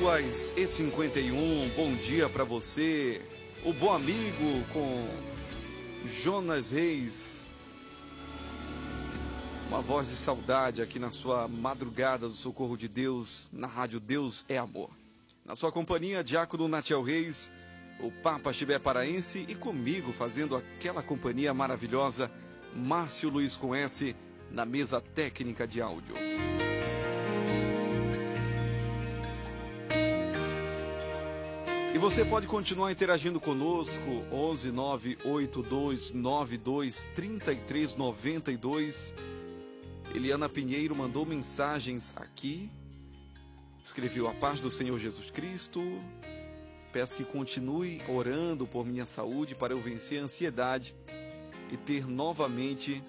8h51, bom dia para você, o bom amigo com Jonas Reis. Uma voz de saudade aqui na sua madrugada do Socorro de Deus, na rádio Deus é Amor. Na sua companhia, Diácono Natiel Reis, o Papa Chibé Paraense e comigo fazendo aquela companhia maravilhosa, Márcio Luiz com S, na mesa técnica de áudio. E você pode continuar interagindo conosco, 11 982 92 33 92. Eliana Pinheiro mandou mensagens aqui, escreveu: a paz do Senhor Jesus Cristo, peço que continue orando por minha saúde para eu vencer a ansiedade e ter novamente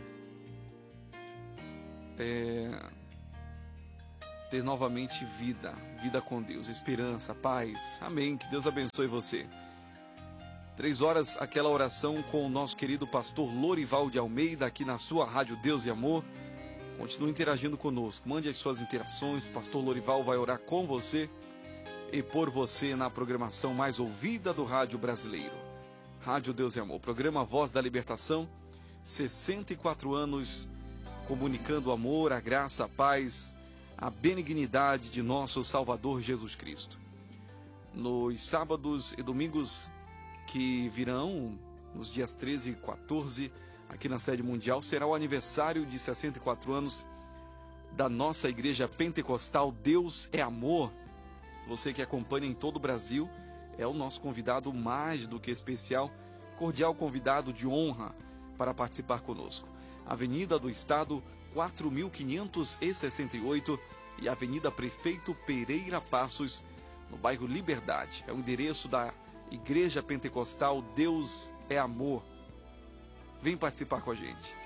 vida com Deus, esperança, paz. Amém, que Deus abençoe você. 3h, aquela oração com o nosso querido pastor Lorival de Almeida, aqui na sua rádio Deus e Amor. Continue interagindo conosco, mande as suas interações, pastor Lorival vai orar com você e por você na programação mais ouvida do rádio brasileiro. Rádio Deus e Amor, programa Voz da Libertação, 64 anos comunicando o amor, a graça, a paz, a benignidade de nosso Salvador Jesus Cristo. Nos sábados e domingos que virão, nos dias 13 e 14, aqui na sede mundial, será o aniversário de 64 anos da nossa igreja pentecostal Deus é Amor. Você que acompanha em todo o Brasil é o nosso convidado mais do que especial, cordial convidado de honra para participar conosco. Avenida do Estado 4568 e Avenida Prefeito Pereira Passos, no bairro Liberdade. É o endereço da Igreja Pentecostal Deus é Amor. Vem participar com a gente.